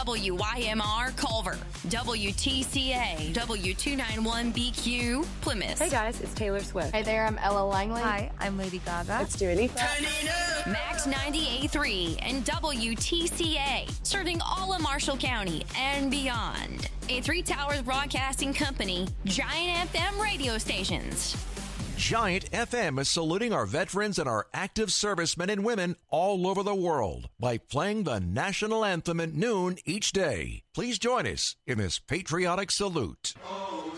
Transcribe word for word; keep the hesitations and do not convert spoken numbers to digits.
W Y M R Culver, W T C A, W two ninety-one B Q Plymouth. Hey guys, it's Taylor Swift. Hey there, I'm Ella Langley. Hi, I'm Lady Gaga. It's Dua Lipa. Max ninety-eight point three and W T C A, serving all of Marshall County and beyond. A Three Towers Broadcasting Company, Giant F M radio stations. Giant F M is saluting our veterans and our active servicemen and women all over the world by playing the national anthem at noon each day. Please join us in this patriotic salute. Oh.